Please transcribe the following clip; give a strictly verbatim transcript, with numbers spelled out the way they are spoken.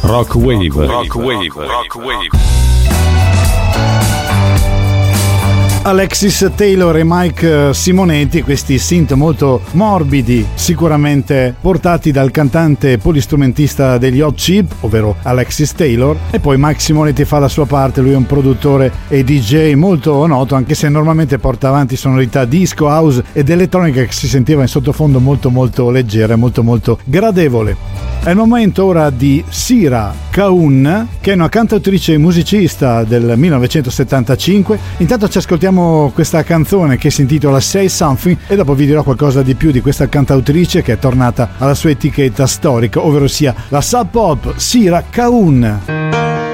Rock Wave. Rock Wave. Rock Wave. Alexis Taylor e Mike Simonetti, questi synth molto morbidi, sicuramente portati dal cantante polistrumentista degli Hot Chip, ovvero Alexis Taylor, e poi Mike Simonetti fa la sua parte. Lui è un produttore e D J molto noto, anche se normalmente porta avanti sonorità disco, house ed elettronica che si sentiva in sottofondo molto molto leggera e molto molto gradevole. È il momento ora di Sira Kaun, che è una cantautrice e musicista del millenovecentosettantacinque. Intanto ci ascoltiamo questa canzone che si intitola Say Something e dopo vi dirò qualcosa di più di questa cantautrice che è tornata alla sua etichetta storica, ovvero sia la Sub Pop Sira Kaun.